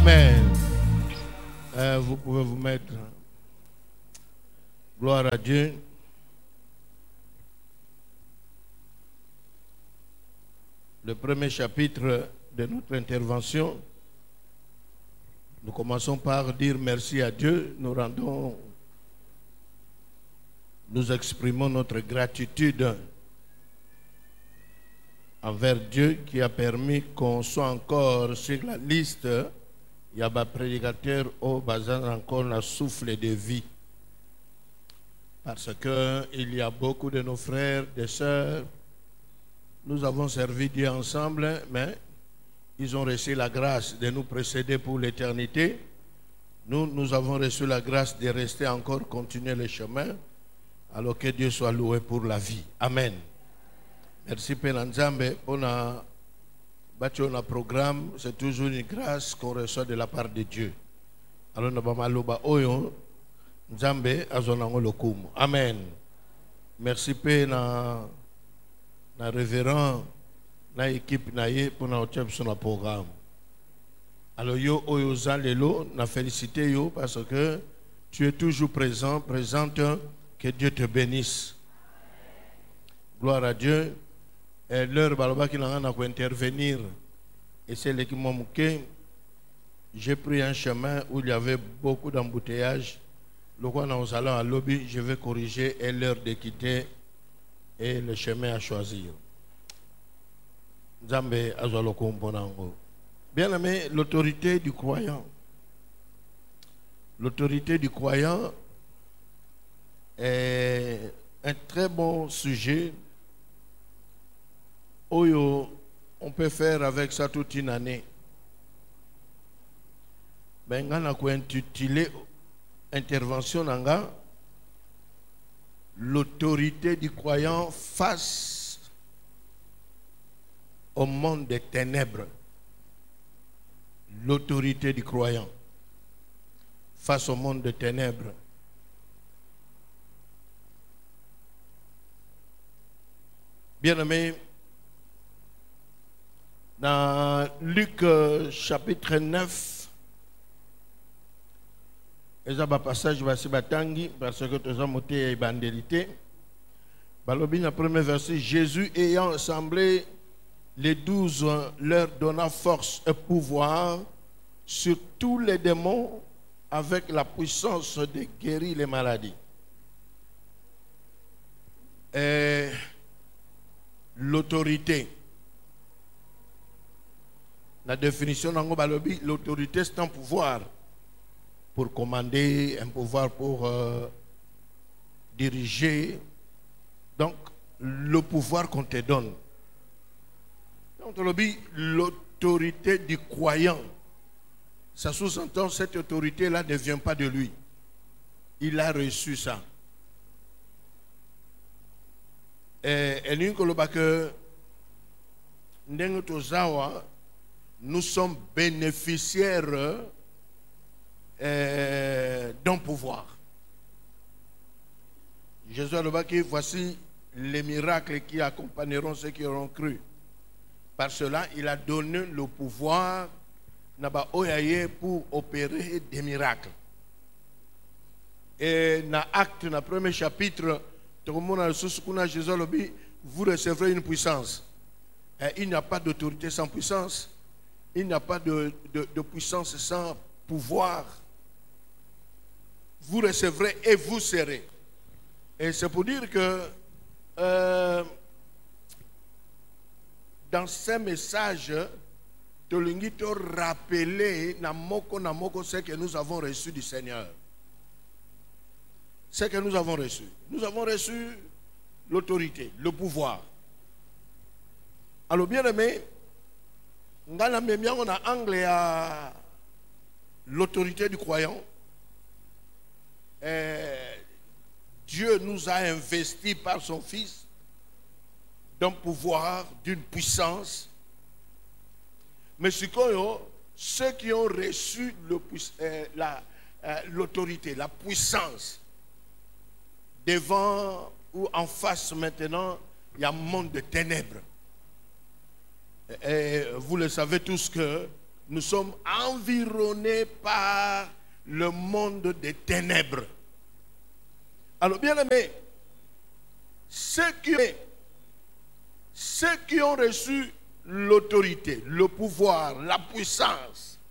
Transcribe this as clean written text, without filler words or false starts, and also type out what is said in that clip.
Amen. Vous pouvez vous mettre. Gloire à Dieu. Le premier chapitre de notre intervention, nous commençons par dire merci à Dieu. Nous exprimons notre gratitude envers Dieu qui a permis qu'on soit encore sur la liste. Il y a des prédicateurs au bazar encore le souffle de vie. Parce qu'il y a beaucoup de nos frères, des sœurs, nous avons servi Dieu ensemble, mais ils ont reçu la grâce de nous précéder pour l'éternité. Nous avons reçu la grâce de rester encore, continuer le chemin, alors que Dieu soit loué pour la vie. Amen. Merci Père Nzambe pour notre programme. C'est toujours une grâce qu'on reçoit de la part de Dieu. Alors nous avons Nzambe azonango lokumu. Amen. Merci Père na révérend na équipe na ye pour notre programme. Alors yo oyoza lelo na félicité yo parce que tu es toujours présente. Que Dieu te bénisse. Gloire à Dieu. Et l'heure baloba qui n'a pas intervenir et c'est l'équipe que j'ai pris un chemin où il y avait beaucoup d'embouteillages. Le quoi nous allons à lobby, je vais corriger et l'heure de quitter et le chemin à choisir. Nzambe azwaloko mponango. Bien aimé, l'autorité du croyant. L'autorité du croyant est un très bon sujet. On peut faire avec ça toute une année. Ben, on a intitulé intervention nanga l'autorité du croyant face au monde des ténèbres. L'autorité du croyant face au monde des ténèbres. Bien-aimés, dans Luc chapitre 9, il y a un passage parce que tu as monté et bandélité. Balobi, le premier verset, Jésus ayant assemblé les 12, leur donna force et pouvoir sur tous les démons avec la puissance de guérir les maladies. Et l'autorité. La définition d'Ango Balobi, l'autorité c'est un pouvoir pour commander, un pouvoir pour diriger. Donc, le pouvoir qu'on te donne. Donc, l'autorité du croyant, ça sous-entend cette autorité-là ne vient pas de lui. Il a reçu ça. Et nous sommes bénéficiaires d'un pouvoir. Jésus a dit, voici les miracles qui accompagneront ceux qui auront cru. Par cela, il a donné le pouvoir pour opérer des miracles. Et dans l'acte, dans le premier chapitre, Jésus a dit, vous recevrez une puissance. Et il n'y a pas d'autorité sans puissance. Il n'y a pas de puissance sans pouvoir. Vous recevrez et vous serez. Et c'est pour dire que dans ces messages, Tolingito rappeler namoko ce que nous avons reçu du Seigneur. Ce que nous avons reçu. Nous avons reçu l'autorité, le pouvoir. Alors bien aimé, on a anglais à l'autorité du croyant. Dieu nous a investis par son Fils d'un pouvoir, d'une puissance. Mais ceux qui ont reçu l'autorité, la puissance, devant ou en face maintenant, il y a un monde de ténèbres. Et vous le savez tous que nous sommes environnés par le monde des ténèbres. Alors, bien aimés, ceux qui ont reçu l'autorité, le pouvoir, la puissance